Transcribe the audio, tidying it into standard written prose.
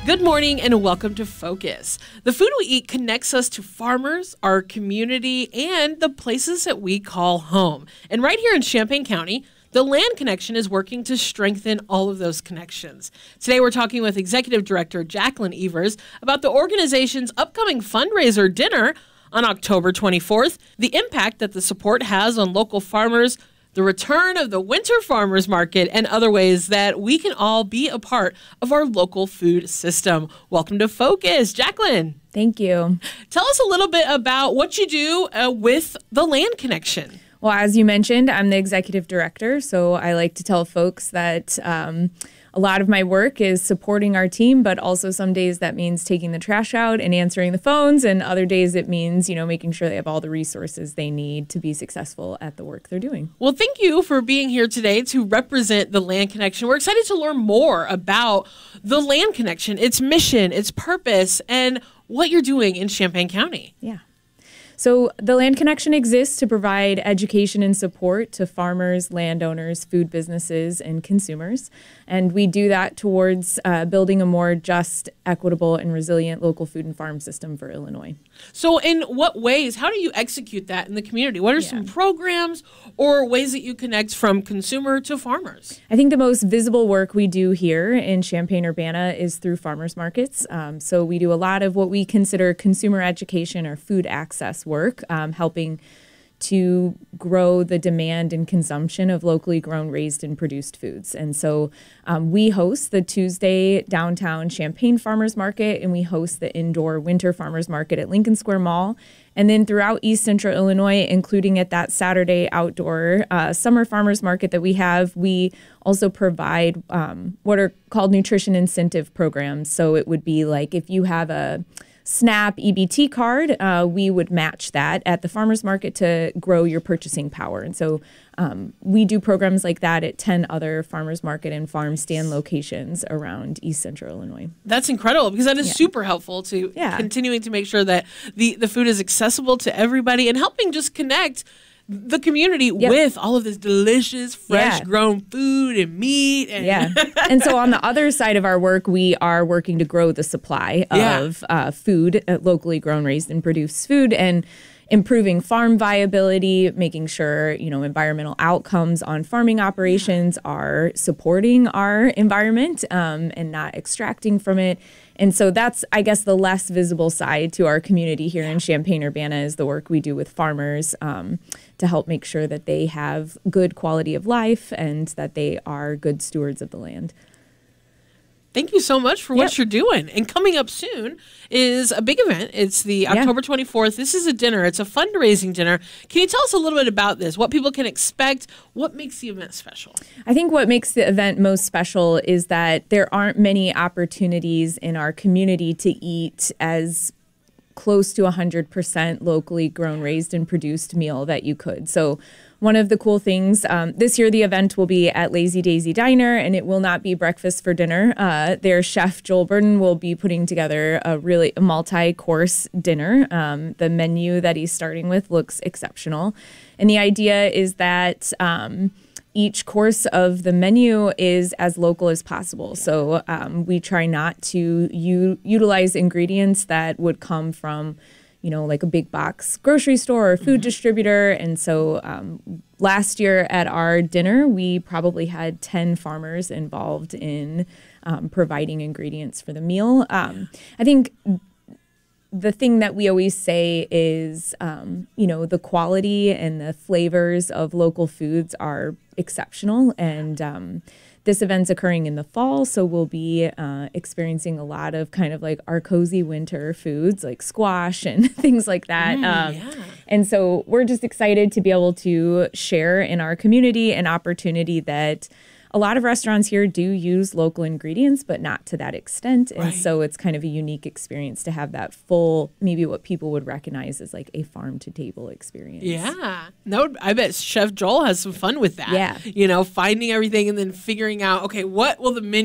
Good morning and welcome to Focus. The food we eat connects us to farmers, our community, and the places that we call home. And right here in Champaign County, the Land Connection is working to strengthen all of those connections. Today we're talking with Executive Director Jacqueline Evers about the organization's upcoming fundraiser dinner on October 24th, the impact that the support has on local farmers, the return of the Winter Farmers Market, and other ways that we can all be a part of our local food system. Welcome to Focus, Jacqueline. Thank you. Tell us a little bit about what you do with the Land Connection. Well, as you mentioned, I'm the executive director, so I like to tell folks that a lot of my work is supporting our team, but also some days that means taking the trash out and answering the phones, and other days it means, making sure they have all the resources they need to be successful at the work they're doing. Well, thank you for being here today to represent the Land Connection. We're excited to learn more about the Land Connection, its mission, its purpose, and what you're doing in Champaign County. Yeah. So the Land Connection exists to provide education and support to farmers, landowners, food businesses, and consumers. And we do that towards building a more just, equitable, and resilient local food and farm system for Illinois. So in what ways, how do you execute that in the community? What are some programs or ways that you connect from consumer to farmers? I think the most visible work we do here in Champaign-Urbana is through farmers markets. So we do a lot of what we consider consumer education or food access work, helping to grow the demand and consumption of locally grown, raised, and produced foods. And so we host the Tuesday downtown Champaign Farmers Market, and we host the indoor Winter Farmers Market at Lincoln Square Mall. And then throughout East Central Illinois, including at that Saturday outdoor summer farmers market that we have, we also provide what are called nutrition incentive programs. So it would be like if you have a SNAP EBT card, we would match that at the farmers market to grow your purchasing power. And so we do programs like that at 10 other farmers market and farm stand locations around East Central Illinois. That's incredible, because that is super helpful to continuing to make sure that the food is accessible to everybody and helping just connect the community with all of this delicious, fresh grown food and meat. And and so on the other side of our work, we are working to grow the supply of food, locally grown, raised, and produced food, and improving farm viability, making sure, environmental outcomes on farming operations are supporting our environment and not extracting from it. And so that's, I guess, the less visible side to our community here in Champaign-Urbana is the work we do with farmers to help make sure that they have good quality of life and that they are good stewards of the land. Thank you so much for what you're doing. And coming up soon is a big event. It's the October 24th. This is a dinner. It's a fundraising dinner. Can you tell us a little bit about this? What people can expect? What makes the event special? I think what makes the event most special is that there aren't many opportunities in our community to eat as close to 100% locally grown, raised, and produced meal that you could. So one of the cool things, this year the event will be at Lazy Daisy Diner, and it will not be breakfast for dinner. Their chef, Joel Burden, will be putting together a multi-course dinner. The menu that he's starting with looks exceptional. And the idea is that each course of the menu is as local as possible. So we try not to utilize ingredients that would come from like a big box grocery store or food distributor. And so last year at our dinner, we probably had 10 farmers involved in providing ingredients for the meal. I think the thing that we always say is, the quality and the flavors of local foods are exceptional. And this event's occurring in the fall, so we'll be experiencing a lot of kind of like our cozy winter foods like squash and things like that. And so we're just excited to be able to share in our community an opportunity that a lot of restaurants here do use local ingredients, but not to that extent. And so it's kind of a unique experience to have that full, maybe what people would recognize as like a farm to table experience. Yeah. No, I bet Chef Joel has some fun with that. Yeah. Finding everything and then figuring out, okay, what will the menu